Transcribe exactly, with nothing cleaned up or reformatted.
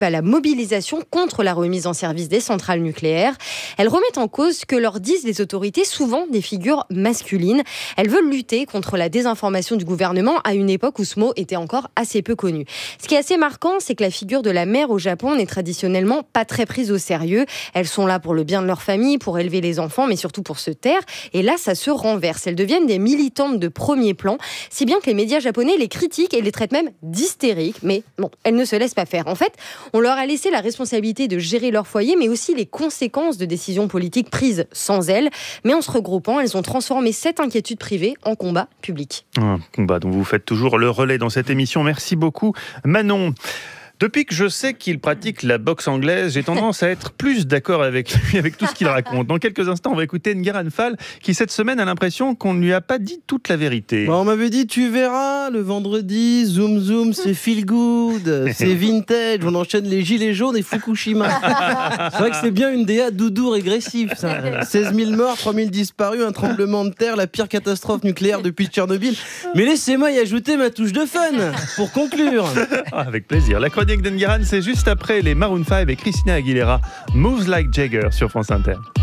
à la mobilisation contre la remise en service des centrales nucléaires. Elles remettent en cause ce que leur disent les autorités, souvent des figures masculines. Elles veulent lutter contre la désinformation du gouvernement à une époque où ce mot était encore assez peu connu. Ce qui est assez marquant, c'est que la figure de la mère au Japon n'est traditionnellement pas très prise au sérieux. Elles sont là pour le bien de leur famille, pour élever les enfants, mais surtout pour se taire. Et là, ça se renverse. Elles deviennent des militantes de premier plan, si bien que les médias japonais les critiquent et les traitent même d'hystériques. Mais bon, elles ne se laissent pas faire. En fait, on leur a laissé la responsabilité de gérer leur foyer, mais aussi les conséquences de décisions politiques prises sans elles. Mais en se regroupant, elles ont transformé cette inquiétude privée en combat public. Un combat dont vous faites toujours le relais dans cette émission. Merci beaucoup, Manon. Depuis que je sais qu'il pratique la boxe anglaise, j'ai tendance à être plus d'accord avec lui, avec tout ce qu'il raconte. Dans quelques instants, on va écouter Ngaran Fall, qui cette semaine a l'impression qu'on ne lui a pas dit toute la vérité. Bah on m'avait dit, tu verras, le vendredi, zoom zoom, c'est feel good, c'est vintage, on enchaîne les gilets jaunes et Fukushima. C'est vrai que c'est bien une D A doudou régressive, ça. seize mille morts, trois mille disparus, un tremblement de terre, la pire catastrophe nucléaire depuis Tchernobyl. Mais laissez-moi y ajouter ma touche de fun, pour conclure. Ah, avec plaisir. La chronique d'Engaran, c'est juste après les Maroon cinq et Christina Aguilera, Moves Like Jagger sur France Inter.